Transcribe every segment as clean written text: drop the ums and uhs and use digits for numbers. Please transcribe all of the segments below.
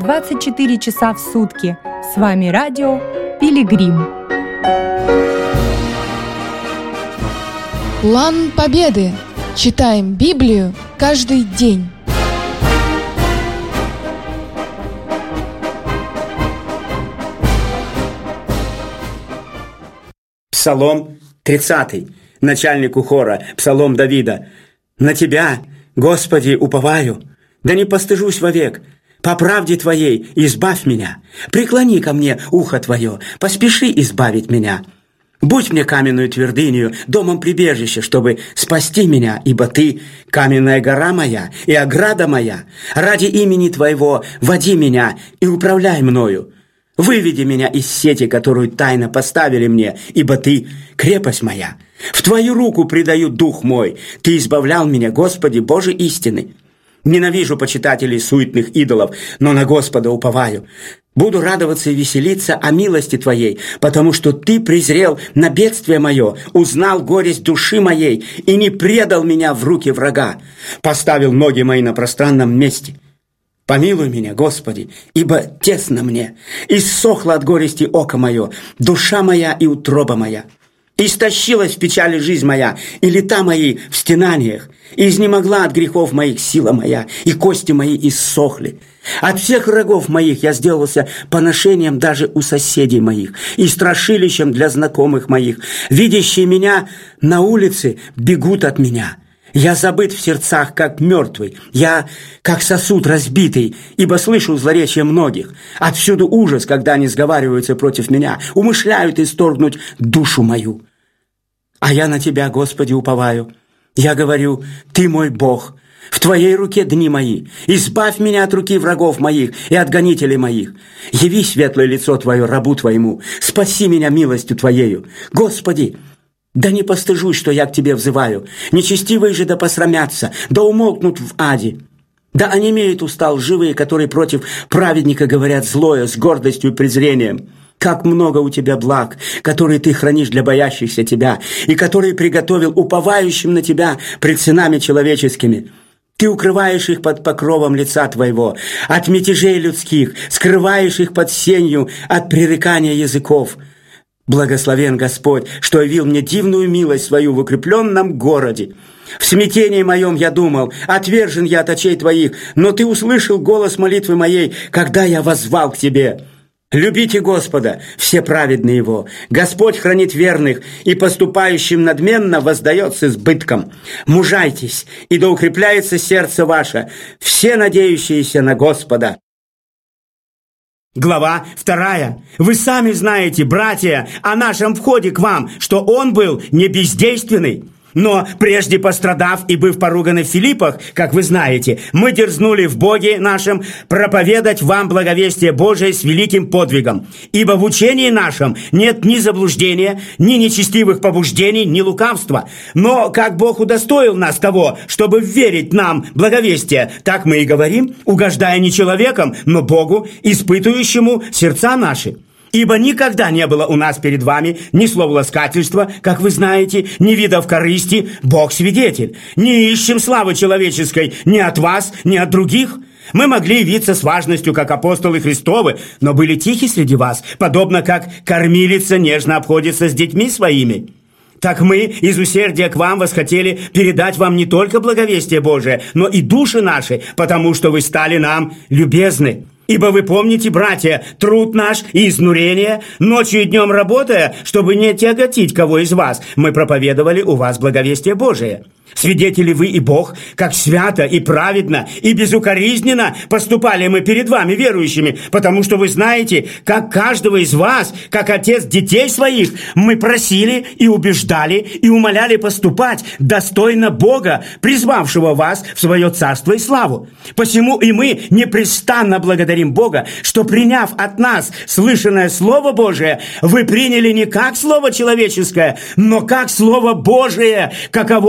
24 часа в сутки. С вами радио «Пилигрим». План Победы. Читаем Библию каждый день. Псалом 30, начальнику хора, псалом Давида. «На Тебя, Господи, уповаю, да не постыжусь вовек. По правде Твоей избавь меня. Преклони ко мне ухо Твое, поспеши избавить меня. Будь мне каменную твердынью, домом прибежища, чтобы спасти меня, ибо Ты – каменная гора моя и ограда моя. Ради имени Твоего води меня и управляй мною. Выведи меня из сети, которую тайно поставили мне, ибо Ты – крепость моя. В Твою руку предаю дух мой. Ты избавлял меня, Господи, Боже истины. Ненавижу почитателей суетных идолов, но на Господа уповаю. Буду радоваться и веселиться о милости Твоей, потому что Ты презрел на бедствие мое, узнал горесть души моей и не предал меня в руки врага. Поставил ноги мои на пространном месте. Помилуй меня, Господи, ибо тесно мне. Иссохло от горести око мое, душа моя и утроба моя. Истощилась в печали жизнь моя, и лета мои в стенаниях. Изнемогла от грехов моих сила моя, и кости мои иссохли. От всех врагов моих я сделался поношением даже у соседей моих и страшилищем для знакомых моих. Видящие меня на улице бегут от меня. Я забыт в сердцах, как мертвый, я как сосуд разбитый, ибо слышу злоречие многих. Отсюда ужас, когда они сговариваются против меня, умышляют исторгнуть душу мою. А я на Тебя, Господи, уповаю. Я говорю, Ты мой Бог, в Твоей руке дни мои. Избавь меня от руки врагов моих и от гонителей моих. Яви светлое лицо Твое рабу Твоему, спаси меня милостью Твоею. Господи, да не постыжусь, что я к Тебе взываю. Нечестивые же да посрамятся, да умолкнут в аде. Да онемеют уста лживые, которые против праведника говорят злое, с гордостью и презрением. Как много у Тебя благ, которые Ты хранишь для боящихся Тебя, и которые приготовил уповающим на Тебя пред сынами человеческими. Ты укрываешь их под покровом лица Твоего, от мятежей людских, скрываешь их под сенью от пререкания языков. Благословен Господь, что явил мне дивную милость свою в укрепленном городе. В смятении моем я думал, отвержен я от очей Твоих, но Ты услышал голос молитвы моей, когда я воззвал к Тебе. Любите Господа, все праведные Его. Господь хранит верных, и поступающим надменно воздаёт с избытком. Мужайтесь, и да укрепляется сердце ваше, все надеющиеся на Господа. Глава 2. Вы сами знаете, братья, о нашем входе к вам, что он был не бездейственный. Но прежде пострадав и быв поруганы в Филиппах, как вы знаете, мы дерзнули в Боге нашем проповедать вам благовестие Божие с великим подвигом. Ибо в учении нашем нет ни заблуждения, ни нечестивых побуждений, ни лукавства. Но как Бог удостоил нас того, чтобы верить нам благовестие, так мы и говорим, угождая не человеком, но Богу, испытывающему сердца наши. Ибо никогда не было у нас перед вами ни слова ласкательства, как вы знаете, ни видов корысти, Бог свидетель. Не ищем славы человеческой ни от вас, ни от других. Мы могли явиться с важностью, как апостолы Христовы, но были тихи среди вас, подобно как кормилица нежно обходится с детьми своими. Так мы из усердия к вам восхотели передать вам не только благовестие Божие, но и души наши, потому что вы стали нам любезны. Ибо вы помните, братья, труд наш и изнурение, ночью и днем работая, чтобы не тяготить кого из вас, мы проповедовали у вас благовестие Божие. Свидетели вы и Бог, как свято и праведно и безукоризненно поступали мы перед вами, верующими, потому что вы знаете, как каждого из вас, как отец детей своих, мы просили и убеждали и умоляли поступать достойно Бога, призвавшего вас в свое царство и славу. Посему и мы непрестанно благодарим Бога, что, приняв от нас слышанное Слово Божие, вы приняли не как Слово человеческое, но как Слово Божие, каково оно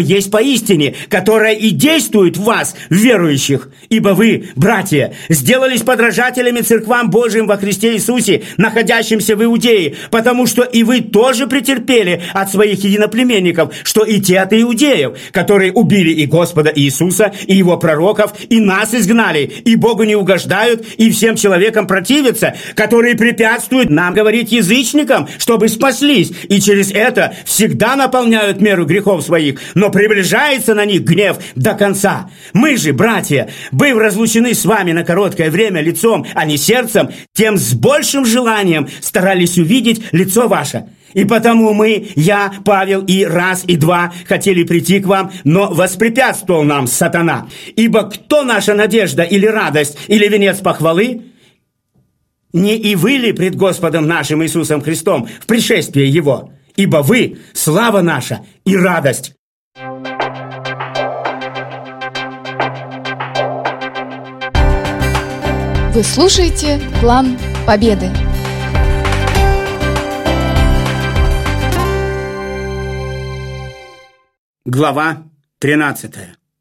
есть поистине, которая и действует в вас, верующих. Ибо вы, братья, сделались подражателями церквам Божьим во Христе Иисусе, находящимся в Иудее, потому что и вы тоже претерпели от своих единоплеменников, что и те от иудеев, которые убили и Господа Иисуса, и его пророков, и нас изгнали, и Богу не угождают, и всем человекам противятся, которые препятствуют нам говорить язычникам, чтобы спаслись, и через это всегда наполняют меру грехов своих, но приближается на них гнев до конца. Мы же, братья, быв разлучены с вами на короткое время лицом, а не сердцем, тем с большим желанием старались увидеть лицо ваше. И потому мы, я, Павел, и раз, и два хотели прийти к вам, но воспрепятствовал нам сатана. Ибо кто наша надежда, или радость, или венец похвалы? Не и вы ли пред Господом нашим Иисусом Христом в пришествии Его? Ибо вы – слава наша и радость. Вы слушаете «План Победы». Глава 13.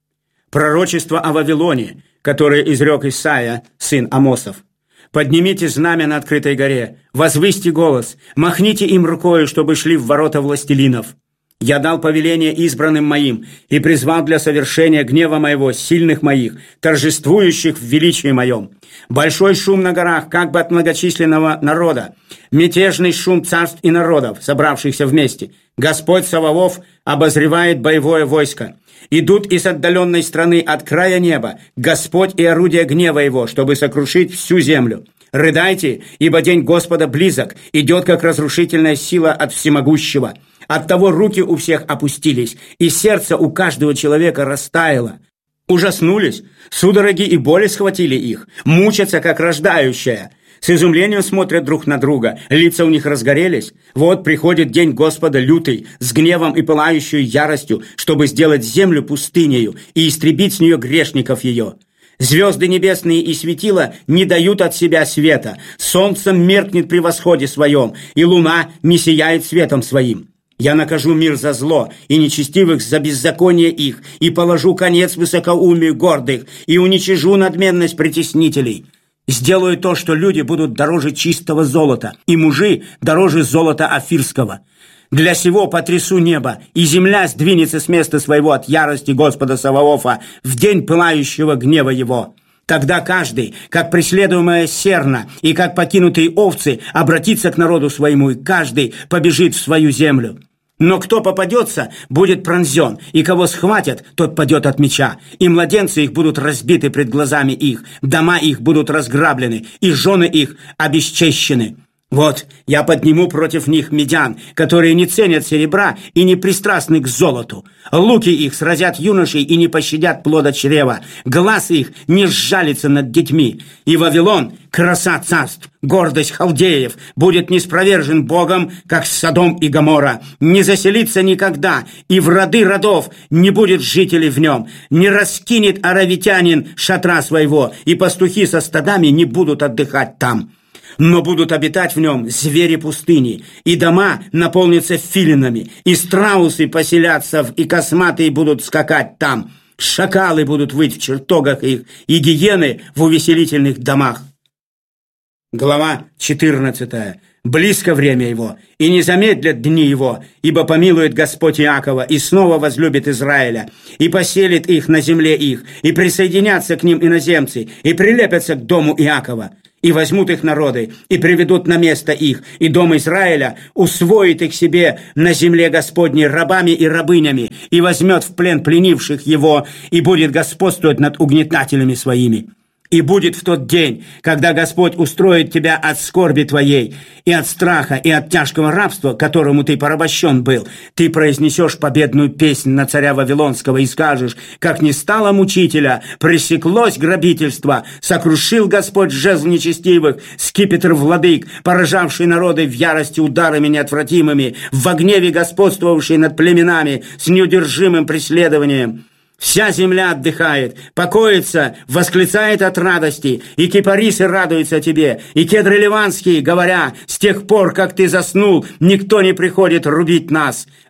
Пророчество о Вавилоне, которое изрек Исаия, сын Амосов. «Поднимите знамя на открытой горе, возвысьте голос, махните им рукою, чтобы шли в ворота властелинов. Я дал повеление избранным моим и призвал для совершения гнева моего сильных моих, торжествующих в величии моем. Большой шум на горах, как бы от многочисленного народа, мятежный шум царств и народов, собравшихся вместе. Господь Саваоф обозревает боевое войско. Идут из отдаленной страны от края неба Господь и орудие гнева его, чтобы сокрушить всю землю. Рыдайте, ибо день Господа близок, идет как разрушительная сила от всемогущего. Оттого руки у всех опустились, и сердце у каждого человека растаяло. Ужаснулись, судороги и боли схватили их, мучатся, как рождающая. С изумлением смотрят друг на друга, лица у них разгорелись. Вот приходит день Господа лютый, с гневом и пылающей яростью, чтобы сделать землю пустынею и истребить с нее грешников ее. Звезды небесные и светила не дают от себя света, солнце меркнет при восходе своем, и луна не сияет светом своим. Я накажу мир за зло, и нечестивых за беззаконие их, и положу конец высокоумию гордых, и уничижу надменность притеснителей. Сделаю то, что люди будут дороже чистого золота, и мужи дороже золота офирского. Для сего потрясу небо, и земля сдвинется с места своего от ярости Господа Саваофа в день пылающего гнева его. Тогда каждый, как преследуемая серна и как покинутые овцы, обратится к народу своему, и каждый побежит в свою землю. Но кто попадется, будет пронзен, и кого схватят, тот падет от меча, и младенцы их будут разбиты пред глазами их, дома их будут разграблены, и жены их обесчещены. Вот, я подниму против них медян, которые не ценят серебра и не пристрастны к золоту. Луки их сразят юношей и не пощадят плода чрева. Глаз их не сжалится над детьми. И Вавилон, краса царств, гордость халдеев, будет неспровержен Богом, как Содом и Гоморра. Не заселится никогда, и в роды родов не будет жителей в нем. Не раскинет аравитянин шатра своего, и пастухи со стадами не будут отдыхать там. Но будут обитать в нем звери пустыни, и дома наполнятся филинами, и страусы поселятся, и косматые будут скакать там, шакалы будут выть в чертогах их, и гиены в увеселительных домах. Глава 14. Близко время его, и не замедлят дни его, ибо помилует Господь Иакова, и снова возлюбит Израиля, и поселит их на земле их, и присоединятся к ним иноземцы, и прилепятся к дому Иакова. И возьмут их народы, и приведут на место их, и дом Израиля усвоит их себе на земле Господней рабами и рабынями, и возьмет в плен пленивших его, и будет господствовать над угнетателями своими. И будет в тот день, когда Господь устроит тебя от скорби твоей, и от страха, и от тяжкого рабства, которому ты порабощен был, ты произнесешь победную песнь на царя Вавилонского и скажешь: как не стало мучителя, пресеклось грабительство, сокрушил Господь жезл нечестивых, скипетр владык, поражавший народы в ярости ударами неотвратимыми, в гневе господствовавший над племенами с неудержимым преследованием. Вся земля отдыхает, покоится, восклицает от радости, и кипарисы радуются тебе, и кедры ливанские, говоря: с тех пор, как ты заснул, никто не приходит рубить нас.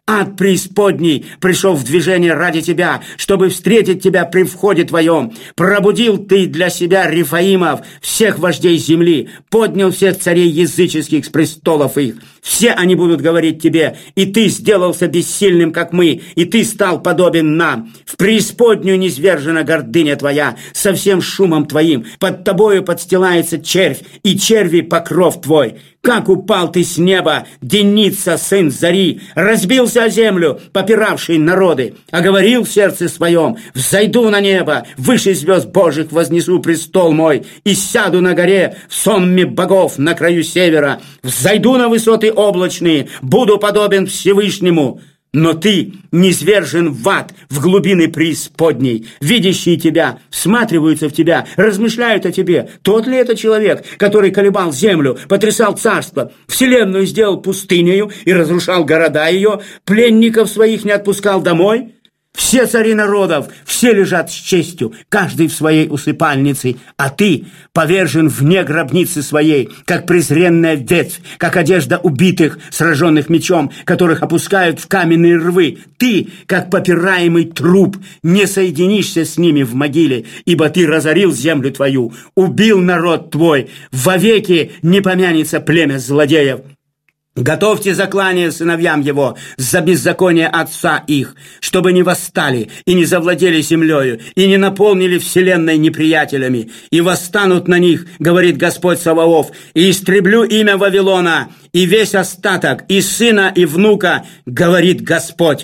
ад преисподней пришел в движение ради тебя, чтобы встретить тебя при входе твоем. Пробудил ты для себя Рефаимов, всех вождей земли, поднял всех царей языческих с престолов их. Все они будут говорить тебе, и ты сделался бессильным, как мы, и ты стал подобен нам. В преисподнюю низвержена гордыня твоя, со всем шумом твоим, под тобою подстилается червь, и черви покров твой. Как упал ты с неба, Деница, сын Зари, разбился о землю, попиравший народы, а говорил в сердце своем: взойду на небо, выше звезд Божьих вознесу престол мой, и сяду на горе в сонме богов на краю севера, взойду на высоты облачные, буду подобен Всевышнему. Но ты низвержен в ад, в глубины преисподней. Видящие тебя всматриваются в тебя, размышляют о тебе. Тот ли это человек, который колебал землю, потрясал царство, вселенную сделал пустынею и разрушал города ее, пленников своих не отпускал домой? Все цари народов, все лежат с честью, каждый в своей усыпальнице, а ты повержен вне гробницы своей, как презренная ветвь, как одежда убитых, сраженных мечом, которых опускают в каменные рвы. Ты, как попираемый труп, не соединишься с ними в могиле, ибо ты разорил землю твою, убил народ твой, вовеки не помянется племя злодеев. Готовьте заклание сыновьям его за беззаконие отца их, чтобы не восстали и не завладели землею, и не наполнили вселенной неприятелями. И восстанут на них, говорит Господь Саваоф, и истреблю имя Вавилона, и весь остаток, и сына, и внука, говорит Господь.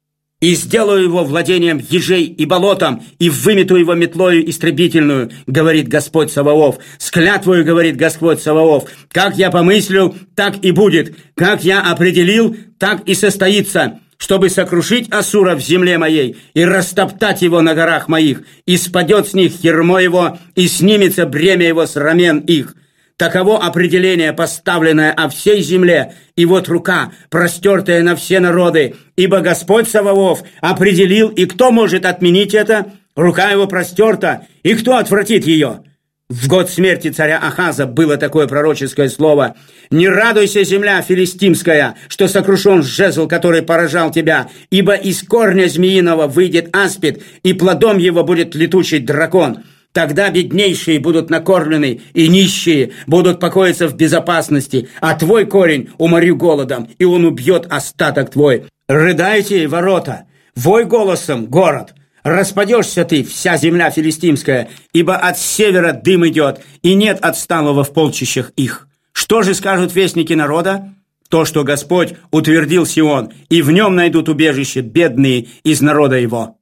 И сделаю его владением ежей и болотом, и вымету его метлою истребительную, говорит Господь Саваоф. С клятвою, говорит Господь Саваоф, как я помыслил, так и будет, как я определил, так и состоится, чтобы сокрушить Ассура в земле моей и растоптать его на горах моих, и спадет с них ярмо его, и снимется бремя его с рамен их. Таково определение, поставленное о всей земле, и вот рука, простертая на все народы, ибо Господь Саваоф определил, и кто может отменить это? Рука его простерта, и кто отвратит ее? В год смерти царя Ахаза было такое пророческое слово: «Не радуйся, земля филистимская, что сокрушен жезл, который поражал тебя, ибо из корня змеиного выйдет аспид, и плодом его будет летучий дракон». Тогда беднейшие будут накормлены, и нищие будут покоиться в безопасности, а твой корень уморю голодом, и он убьет остаток твой. Рыдайте, ворота, вой голосом, город. Распадешься ты, вся земля филистимская, ибо от севера дым идет, и нет отсталого в полчищах их. Что же скажут вестники народа? То, что Господь утвердил Сион, и в нем найдут убежище бедные из народа его.